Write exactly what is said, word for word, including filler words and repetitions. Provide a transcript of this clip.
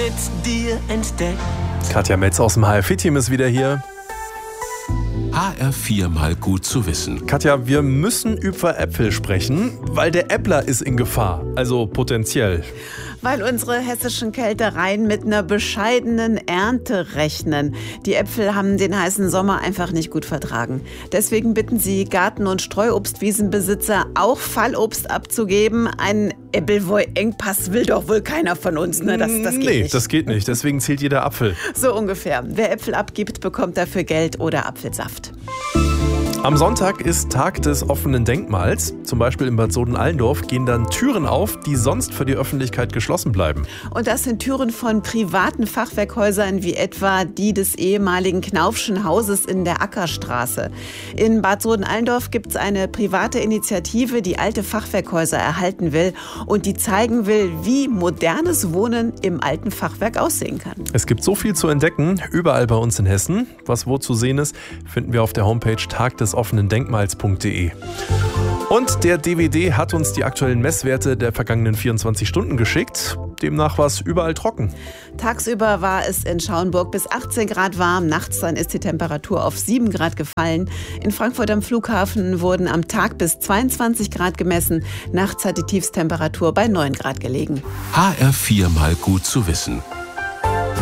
mit dir entdeckt. Katja Metz aus dem H R vier-Team ist wieder hier. H R vier mal gut zu wissen. Katja, wir müssen über Äpfel sprechen, weil der Äppler ist in Gefahr, also potenziell. Weil unsere hessischen Kältereien mit einer bescheidenen Ernte rechnen. Die Äpfel haben den heißen Sommer einfach nicht gut vertragen. Deswegen bitten sie Garten- und Streuobstwiesenbesitzer, auch Fallobst abzugeben. Ein Äppelwoi-Engpass will doch wohl keiner von uns, ne? Das, das geht nee, nicht. das geht nicht. Deswegen zählt jeder Apfel. So ungefähr. Wer Äpfel abgibt, bekommt dafür Geld oder Apfelsaft. Am Sonntag ist Tag des offenen Denkmals. Zum Beispiel in Bad Soden-Allendorf gehen dann Türen auf, die sonst für die Öffentlichkeit geschlossen bleiben. Und das sind Türen von privaten Fachwerkhäusern wie etwa die des ehemaligen Knaufschen Hauses in der Ackerstraße. In Bad Soden-Allendorf gibt es eine private Initiative, die alte Fachwerkhäuser erhalten will und die zeigen will, wie modernes Wohnen im alten Fachwerk aussehen kann. Es gibt so viel zu entdecken, überall bei uns in Hessen. Was wo zu sehen ist, finden wir auf der Homepage tag des offenen denkmals punkt de. Und der D W D hat uns die aktuellen Messwerte der vergangenen vierundzwanzig Stunden geschickt. Demnach war es überall trocken. Tagsüber war es in Schauenburg bis achtzehn Grad warm. Nachts dann ist die Temperatur auf sieben Grad gefallen. In Frankfurt am Flughafen wurden am Tag bis zweiundzwanzig Grad gemessen. Nachts hat die Tiefstemperatur bei neun Grad gelegen. H R vier mal gut zu wissen.